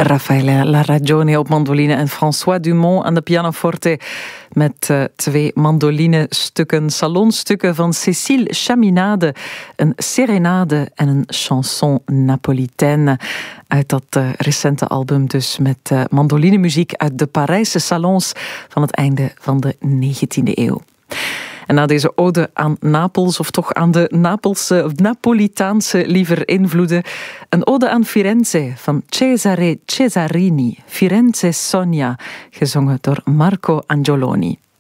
Raffaele La Ragione op mandoline en François Dumont aan de pianoforte met twee mandolinestukken, salonstukken van Cécile Chaminade, een serenade en een chanson napolitaine. Uit dat recente album dus met mandolinemuziek uit de Parijse salons van het einde van de 19e eeuw. En na deze ode aan Napels, of toch aan de Napelse of Napolitaanse liever invloeden, een ode aan Firenze van Cesare Cesarini, Firenze Sonia, gezongen door Marco Angioloni.